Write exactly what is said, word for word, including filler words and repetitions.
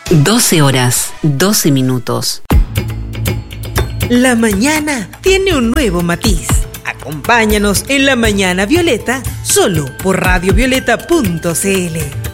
doce horas, doce minutos. La mañana tiene un nuevo matiz. Acompáñanos en La Mañana Violeta, solo por radio violeta punto c l.